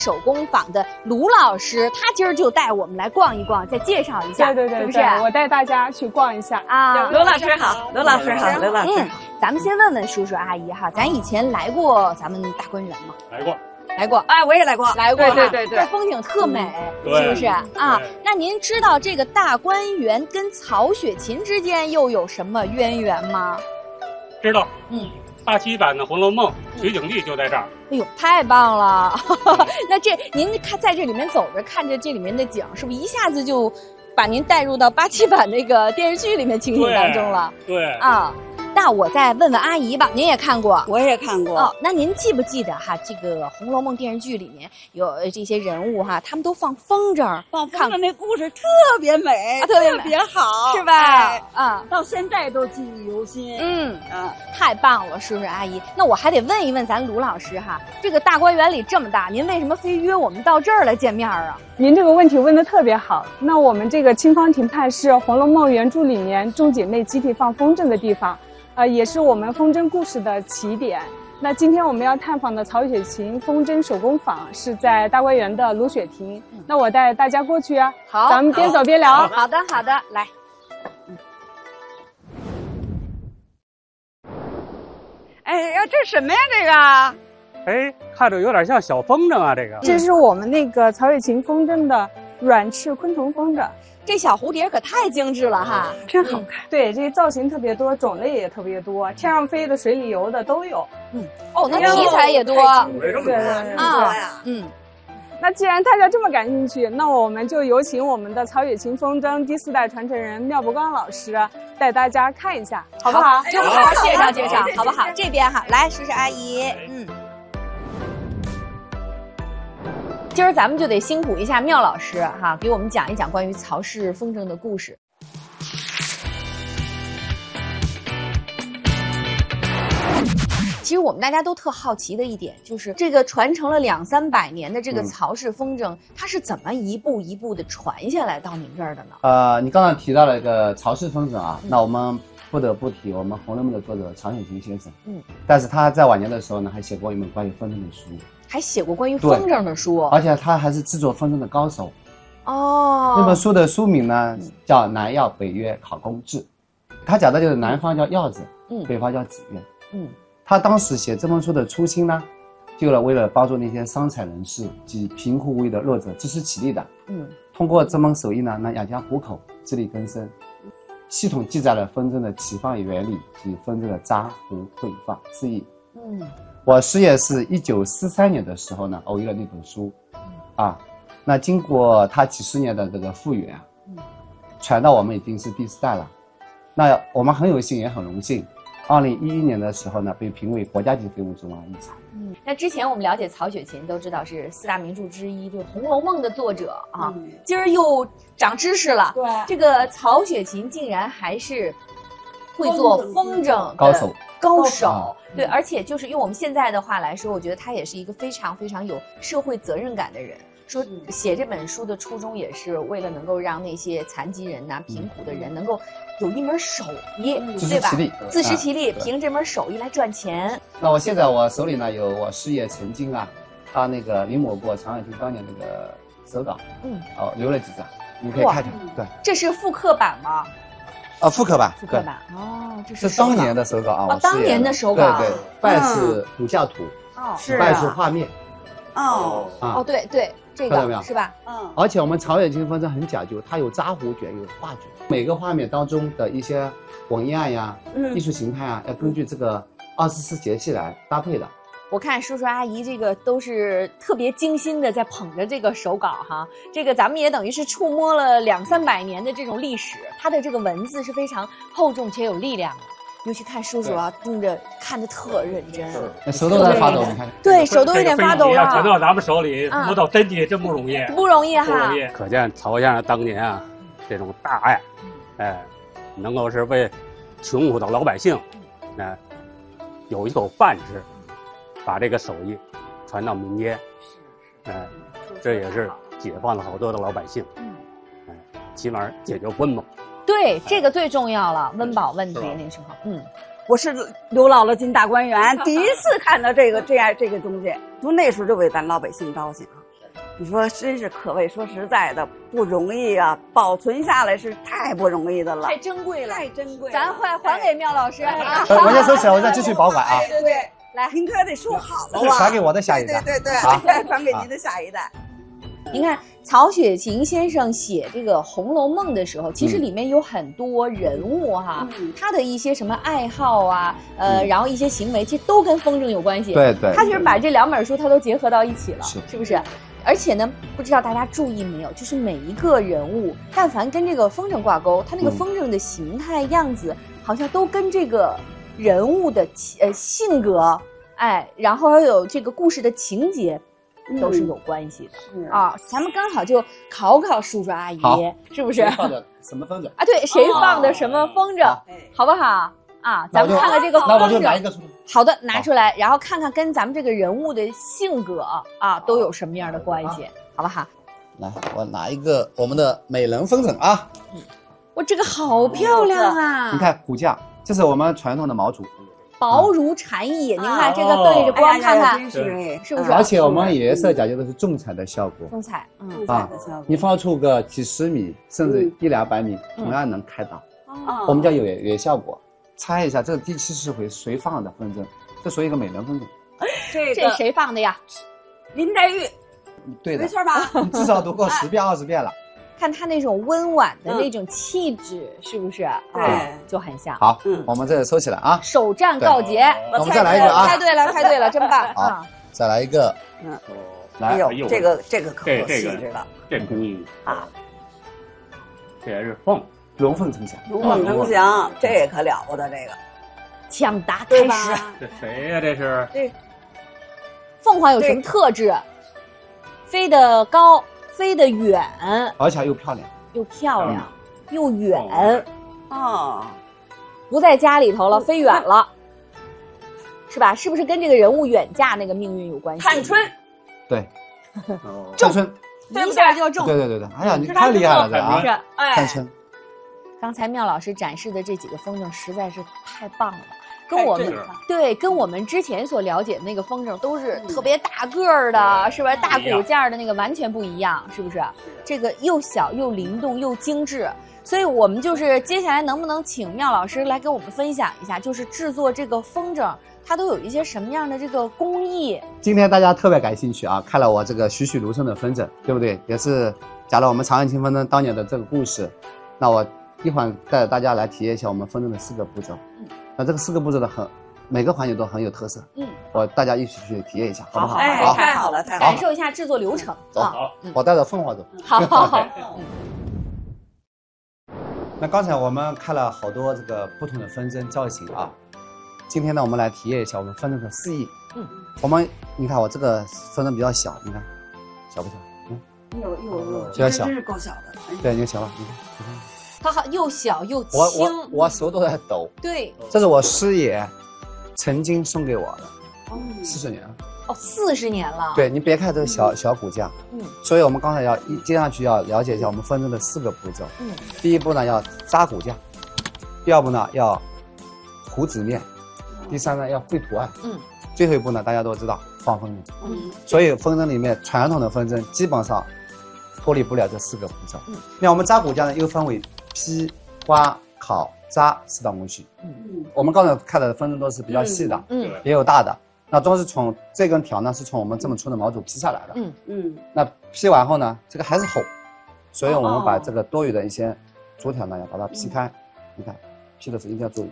手工坊的卢老师，他今儿就带我们来逛一逛，再介绍一下， 对， 是不是？ 我带大家去逛一下啊。 刘老师好，刘老师好，刘老师好。 咱们先问问叔叔阿姨哈，咱以前来过咱们大观园吗？ 来过， 哎，我也来过，对， 这风景特美，是不是啊？那您知道这个大观园跟曹雪芹之间又有什么渊源吗？ 知道，87版的《红楼梦》取景地就在这儿。 哎呦，太棒了！那您看在这里面走着，看着这里面的景，是不是一下子就把您带入到87版那个电视剧里面情景当中了？ 对啊。那我再问问阿姨吧，您也看过？ 我也看过。 哦，那您记不记得哈？这个《红楼梦》电视剧里面有这些人物哈，他们都放风筝， 放风筝那故事特别美，特别好， 是吧？啊， 到现在都记忆犹新。 太棒了，叔叔阿姨。那我还得问一问咱卢老师哈，这个大观园里这么大，您为什么非约我们到这儿来见面啊？ 您这个问题问得特别好。那我们这个清芳亭畔是《红楼梦》原著里面众姐妹集体放风筝的地方。也是我们风筝故事的起点。那今天我们要探访的曹雪芹风筝手工坊是在大观园的芦雪亭。那我带大家过去啊。 好， 咱们边走边聊。 好的，来。 哎呀，这什么呀？这个？ 哎，看着有点像小风筝啊，这个。 这是我们那个曹雪芹风筝的软翅昆虫风筝。 这小蝴蝶可太精致了哈， 真好看。 对，这个造型特别多，种类也特别多，天上飞的、水里游的都有。 哦，那题材也多。 对啊， 那既然大家这么感兴趣，那我们就有请我们的曹雪芹风筝第4代传承人廖伯刚老师带大家看一下，好不好？ 好，介绍，好不好？这边哈，来，叔叔阿姨，今儿咱们就得辛苦一下妙老师哈，给我们讲一讲关于曹氏风筝的故事。其实我们大家都特好奇的一点，就是这个传承了200-300年的这个曹氏风筝，它是怎么一步一步的传下来到您这儿的呢？ 你刚才提到了一个曹氏风筝啊，那我们不得不提我们《红楼梦》的作者曹雪芹先生。但是他在晚年的时候呢，还写过一本关于风筝的书。还写过关于风筝的书，而且他还是制作风筝的高手。那本书的书名呢叫《南药北约考工志》，他讲的就是南方叫药子，北方叫紫苑。他当时写这本书的初心呢，就为了帮助那些伤残人士及贫苦无依的弱者支持起立的。通过这门手艺呢，能养家糊口，自力更生。系统记载了风筝的起放原理及风筝的扎、糊、退、放四义。我师爷是1943年的时候呢，偶遇了那本书，那经过他几十年的这个复原，传到我们已经是第4代了。那我们很有幸也很荣幸，2011年的时候呢，被评为国家级非物质文化遗产。 那之前我们了解曹雪芹都知道是4大名著之一，就是《红楼梦》的作者啊。今儿又长知识了，对，这个曹雪芹竟然还是会做风筝高手。对，而且就是用我们现在的话来说，我觉得他也是一个非常非常有社会责任感的人。说写这本书的初衷也是为了能够让那些残疾人贫苦的人能够有一门手艺，对吧？自食其力，凭这门手艺来赚钱。 那我现在我手里呢有我师爷曾经他那个临摹过曹雪芹当年那个手稿，留了几张，你可以看看。对， 这是复刻版吗？ 复刻版，这是当年的手稿啊！ 当年的手稿， 对，拜是图像图，拜是画面， 对，这个是吧？ 而且我们曹雪芹风筝很讲究，它有扎糊卷，有画卷，每个画面当中的一些文案呀、艺术形态要根据这个24节气来搭配的。 我看叔叔阿姨这个都是特别精心的在捧着这个手稿哈，这个咱们也等于是触摸了200-300年的这种历史，它的这个文字是非常厚重且有力量的。尤其看叔叔盯着看得特认真， 手都在发抖，你看。 对，手都有点发抖了。 要传到咱们手里，摸到真迹真不容易， 不容易哈。 可见曹先生当年这种大爱，能够是为穷苦的老百姓，有一口饭吃。把这个手艺传到民间，这也是解放了好多的老百姓，起码解决温饱。 对，这个最重要了，温饱问题那时候。 我是刘姥姥进大观园，第一次看到这个东西，从那时候就为咱老百姓高兴。 你说真是可谓说实在的不容易啊，保存下来是太不容易的了， 太珍贵了， 太珍贵了。 咱还给妙老师啊！ 我先收起来，我再继续保管啊。 对对， 来， 您可得收好了吧，传给我的下一代。 对，传给您的下一代。 您看曹雪芹先生写这个《红楼梦》的时候，其实里面有很多人物哈，他的一些什么爱好啊，然后一些行为，其实都跟风筝有关系。 对， 他其实把这2本书他都结合到一起了，是不是？而且呢，不知道大家注意没有，就是每一个人物，但凡跟这个风筝挂钩，他那个风筝的形态样子，好像都跟这个人物的性格，然后还有这个故事的情节。都是有关系的啊！咱们刚好就考叔叔阿姨，是不是？ 放的什么风筝啊？对，谁放的什么风筝，好不好啊？咱们看看这个风筝。 那我就拿一个出来。 好的，拿出来，然后看看跟咱们这个人物的性格啊都有什么样的关系，好不好？ 来，我拿一个我们的美人风筝啊。 哇，这个好漂亮啊！ 你看骨架，这是我们传统的毛竹。 薄如蝉翼，您看这个对着光看看，是不是？ 而且我们颜色讲究的是重彩的效果， 重彩， 你放出个几十米，甚至100-200米，同样能开到。我们叫有效果。猜一下，这是第70回谁放的风筝？这属于一个美人风筝。 这谁放的呀？ 林黛玉。 对的， 没错吧？ 至少读过10遍20遍了。 看他那种温婉的那种气质，是不是？ 对， 就很像。 好，我们这收起来啊。 首战告捷， 我们再来一个啊！ 猜对了，真棒！ 好，再来一个。 来，这个可有气质了。 这工艺啊， 这也是凤， 龙凤呈祥。 龙凤呈祥，这可了不得，这个抢答开始。 这谁呀？这是这凤凰有什么特质？飞得高。飞得远， 而且又漂亮， 又远， 哦， 不在家里头了，飞远了，是吧？是不是跟这个人物远嫁那个命运有关系？ 探春， 对，探春， 一下就中， 对，哎呀，你太厉害了，这啊，探春。 刚才妙老师展示的这几个风筝实在是太棒了。跟我们之前所了解的那个风筝都是特别大个儿的，是吧？大骨架的那个完全不一样，是不是？这个又小又灵动又精致，所以我们就是接下来能不能请妙老师来给我们分享一下，就是制作这个风筝，它都有一些什么样的这个工艺？ 今天大家特别感兴趣啊，看了我这个栩栩如生的风筝，对不对？也是讲了我们长安清风筝当年的这个故事。那我一会儿带大家来体验一下我们风筝的4个步骤。那这个4个步骤的每个环节都很有特色。大家一起去体验一下，好不好？ 好，太好了， 感受一下制作流程。 走，我带着凤凰走。 好。 那刚才我们看了好多这个不同的风筝造型啊，今天呢，我们来体验一下我们风筝的4意。你看我这个风筝比较小，你看小不小？比较小， 真是够小的。 对，你看小吧，你看。 它好，又小又轻。 我手都在抖。 对， 这是我师爷曾经送给我的，40年了。 哦，40年了。 对，你别看这个小骨架，所以我们刚才接上去要了解一下我们风筝的4个步骤。第一步呢要扎骨架，第2步呢要糊纸面，第3呢要绘图案。最后一步呢大家都知道放风筝。所以风筝里面传统的风筝基本上脱离不了这4个步骤。那我们扎骨架呢又分为劈、刮、烤、扎4道工序。我们刚才看的风筝都是比较细的，也有大的。那都是从这根条呢是从我们这么粗的毛竹劈下来的。那劈完后呢，这个还是厚，所以我们把这个多余的一些竹条呢要把它劈开。你看，劈的时候一定要注意。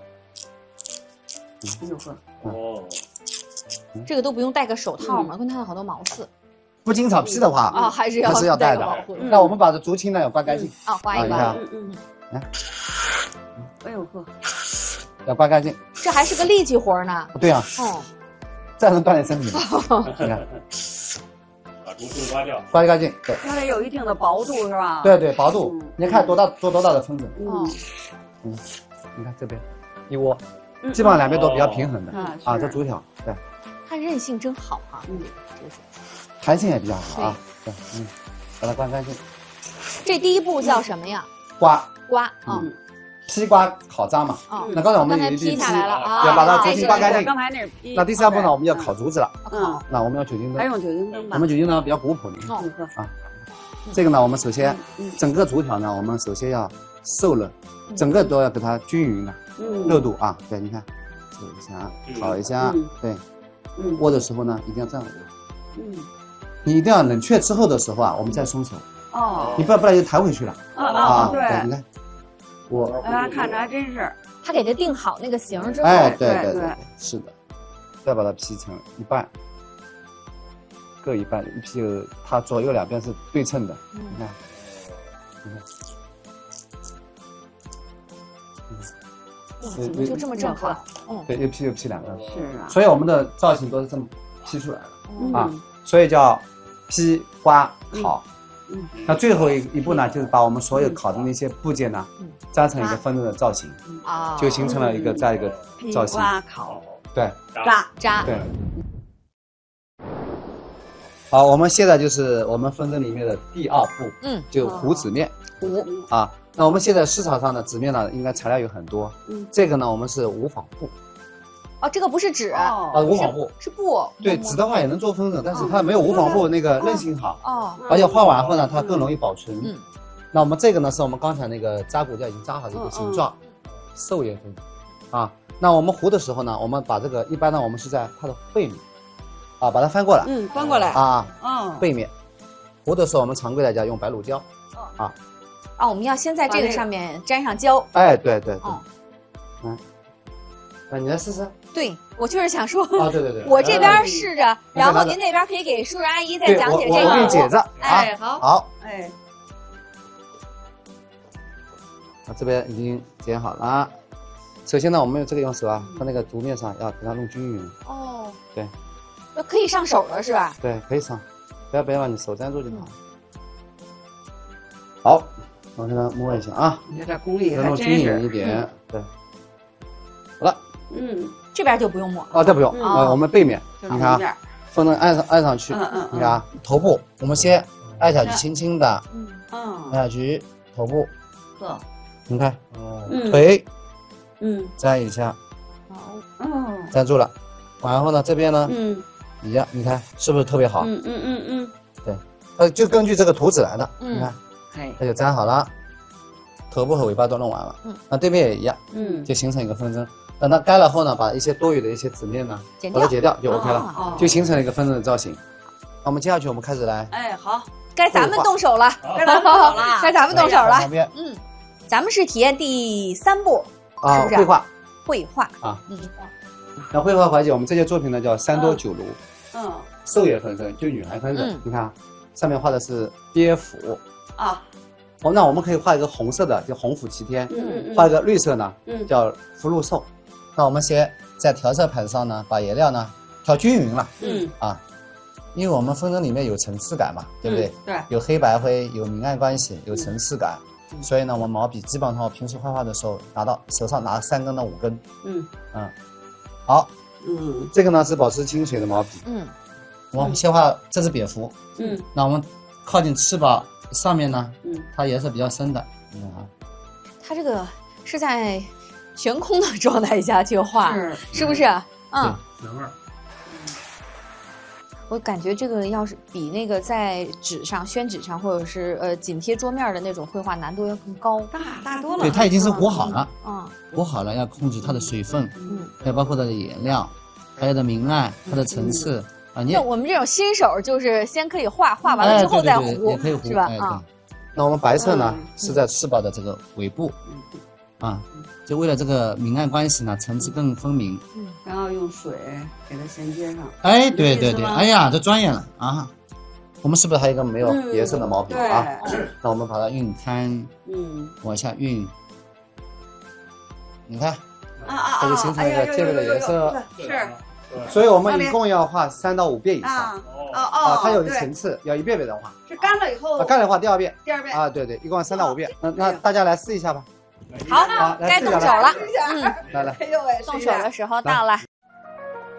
这个都不用戴个手套嘛，跟它有好多毛刺。 不经常劈的话， 还是要戴的。那我们把这竹青呢要刮干净。 刮一刮。 来， 哎呦呵， 要刮干净。 这还是个力气活呢。 对啊。这能锻炼身体。你看， 把竹青刮掉， 刮干净。对。 它得有一定的薄度是吧？ 对，薄度。你看多大的风筝。你看这边一窝，基本上2边都比较平衡的啊。这竹条，对。 它韧性真好啊。 弹性也比较好啊。对，把它刮干净。 这第一步叫什么呀？ 刮。 披刮烤渣嘛。哦。那刚才我们有一批下来了啊， 要把它重新刮干净。 刚才那是披。 那第3步呢，我们要烤竹子了。那我们要酒精灯。 还用酒精灯吧？ 我们酒精灯比较古朴的。啊。这个呢，我们首先整个竹条呢，我们首先要受热，整个都要给它均匀的热度啊。对，你看，受一下，烤一下，对。握的时候呢，一定要这样握。你一定要冷却之后的时候啊，我们再松手。哦。你不然就弹回去了。对，你看。 大家看着还真是。 他给它定好那个形之后。 哎，对，是的。再把它劈成一半。各一半，一批它左右两边是对称的，你看， 怎么就这么正好？ 对，又劈两个， 是啊， 所以我们的造型都是这么劈出来的啊，所以叫劈刮烤。那最后一步呢，就是把我们所有烤的那些部件呢，粘成一个风筝的造型，就形成了一个这样一个造型。 劈刮烤， 对， 扎， 对。好，我们现在就是我们风筝里面的第2步，就糊纸面。啊，那我们现在市场上的纸面呢，应该材料有很多。这个呢，我们是无纺布。 哦，这个不是纸无纺布是布。 对，纸的话也能做风筝，但是它没有无纺布那个韧性好。而且画完后呢，它更容易保存。那我们这个呢，是我们刚才那个扎骨架已经扎好的一个形状，寿叶风筝。啊，那我们糊的时候呢，我们把这个一般呢，我们是在它的背面。把它翻过来， 翻过来背面，糊的时候我们常规来讲用白乳胶， 我们要先在这个上面沾上胶， 哎，对，你来试试。 对，我就是想说， 对， 我这边试着，然后您那边可以给叔叔阿姨再讲解这个， 我给你解着， 哎，好， 哎， 这边已经剪好了。首先呢，我们用这个用手在那个竹面上要给它弄均匀。对。 可以上手了是吧？ 对，可以上，不要把你手粘住就好。好，我给它摸一下啊， 你这工艺还弄均匀一点，对。好了， 这边就不用摸这不用，我们背面，你看啊，风筝按上去，你看啊，头部我们先按下去，轻轻的，按下去，头部，你看，腿，粘一下，粘住了，然后呢这边呢，一样，你看是不是特别好？对，就根据这个图纸来的，你看，它就粘好了，头部和尾巴都弄完了，那对面也一样，就形成一个风筝。等它干了后呢，把一些多余的一些纸面呢，把它剪掉就 OK 了，就形成了一个风筝的造型。那我们接下去我们开始来， 好， 该咱们动手了，该咱们动手了，咱们是体验第3步啊， 绘画啊，那绘画环节，我们这件作品呢叫3多9炉，寿叶风筝，就女孩风筝，你看上面画的是鳖府啊，那我们可以画一个红色的，叫红府齐天，画一个绿色呢，叫福禄寿。那我们先在调色盘上呢，把颜料呢调均匀了，因为我们风筝里面有层次感嘛，对不对？ 对， 有黑白灰，有明暗关系，有层次感，所以呢，我们毛笔基本上我平时画画的时候手上拿3根到5根，好，这个呢是保持清水的毛笔，我们先画，这是蝙蝠，那我们靠近翅膀上面呢，它颜色比较深的， 它这个是在悬空的状态下去画，是不是？原味。 我感觉这个要是比那个在纸上、宣纸上或者是紧贴桌面的那种绘画难度要更高， 大多了。 对，它已经是糊好了，糊好了要控制它的水分，还有包括它的颜料，还有它的明暗，它的层次啊。 那我们这种新手就是先可以画完了之后再糊， 也可以糊， 是吧？ 那我们白色呢是在翅膀的这个尾部，就为了这个明暗关系呢，层次更分明。 然后用水给它衔接上。 哎，对，哎呀，这专业了啊！我们是不是还有一个没有颜色的毛笔啊？那我们把它晕摊，往下晕。你看，这就形成一个这个的颜色。 是。 所以我们一共要画3到5遍以上。它有层次，要一遍遍的画。 是干了以后。 干了画第2遍。 啊， 对，一共3到5遍。那大家来试一下吧。 好，该动手了。 来， 动手的时候到了。